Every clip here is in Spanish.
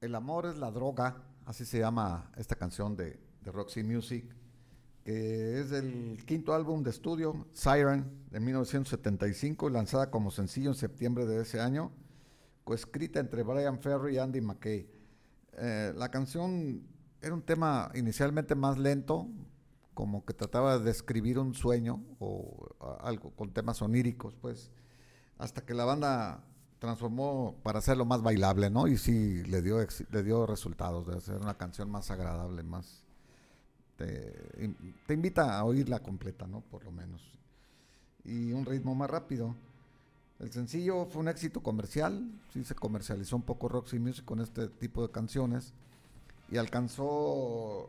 El amor es la droga, así se llama esta canción de Roxy Music, que es el quinto álbum de estudio, Siren, de 1975, lanzada como sencillo en septiembre de ese año, coescrita entre Brian Ferry y Andy McKay. La canción era un tema inicialmente más lento, como que trataba de describir un sueño o algo con temas oníricos, pues, hasta que la banda transformó para hacerlo más bailable, ¿no? Y sí, le dio resultados de hacer una canción más agradable, más... Te invita a oírla completa, ¿no? Por lo menos. Y un ritmo más rápido. El sencillo fue un éxito comercial, sí se comercializó un poco Roxy Music con este tipo de canciones y alcanzó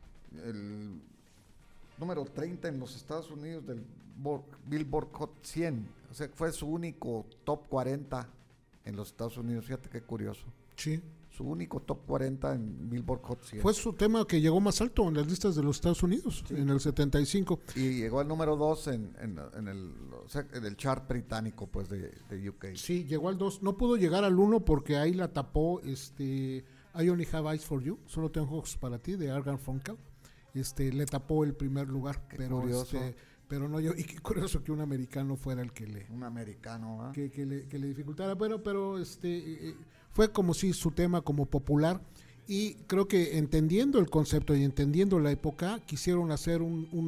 el número 30 en los Estados Unidos del Billboard Hot 100, o sea, fue su único top 40 en los Estados Unidos, fíjate qué curioso. Sí. Su único top 40 en Billboard Hot 100. Fue su tema que llegó más alto en las listas de los Estados Unidos, sí, en el 75. Y llegó al número 2 en el chart británico, pues, de UK. Sí, llegó al 2. No pudo llegar al 1 porque ahí la tapó I Only Have Eyes for You, solo tengo ojos para ti, de Argan Funkel. Le tapó el primer lugar. Qué pero curioso. Pero no yo, y qué curioso que un americano fuera el que le... Un americano, ¿eh? Que le dificultara. Bueno, pero fue como si su tema como popular, y creo que entendiendo el concepto y entendiendo la época, quisieron hacer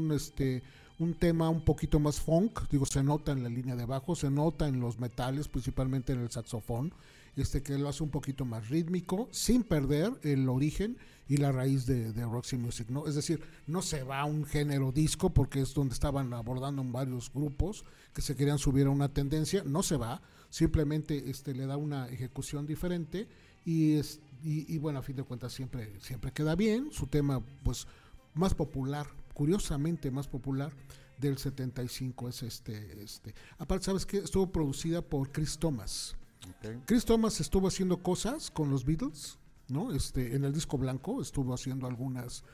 un tema un poquito más funk. Digo, se nota en la línea de bajo, se nota en los metales, principalmente en el saxofón, que lo hace un poquito más rítmico, sin perder el origen y la raíz de Roxy Music, ¿no? Es decir, no se va a un género disco, porque es donde estaban abordando varios grupos que se querían subir a una tendencia, no se va, simplemente le da una ejecución diferente y bueno, a fin de cuentas siempre queda bien. Su tema, pues, más popular, curiosamente más popular, del 75 es Aparte, ¿sabes qué? Estuvo producida por Chris Thomas. Okay. Chris Thomas estuvo haciendo cosas con los Beatles, ¿no? En el disco blanco estuvo haciendo algunas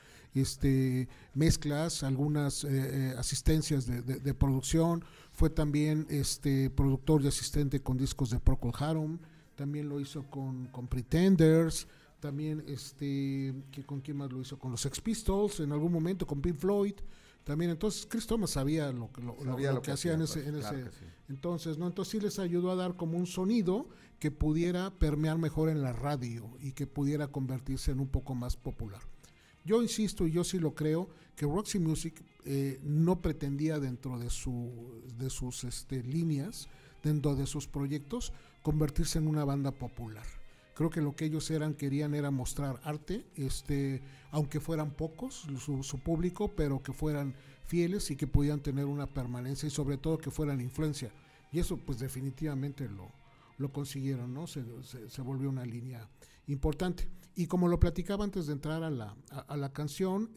mezclas, algunas asistencias de producción. Fue también productor y asistente con discos de Procol Harum. También lo hizo con Pretenders. También ¿con quién más lo hizo? Con los Sex Pistols en algún momento, con Pink Floyd. También, entonces Chris Thomas sabía lo que hacía en ese claro sí. Entonces, ¿no? Entonces sí les ayudó a dar como un sonido que pudiera permear mejor en la radio y que pudiera convertirse en un poco más popular. Yo insisto, y yo sí lo creo, que Roxy Music no pretendía dentro de sus líneas, dentro de sus proyectos, convertirse en una banda popular. Creo que lo que ellos querían era mostrar arte, aunque fueran pocos su público, pero que fueran fieles y que pudieran tener una permanencia, y sobre todo que fueran influencia. Y eso pues definitivamente lo consiguieron, ¿no? Se volvió una línea importante. Y como lo platicaba antes de entrar a la canción,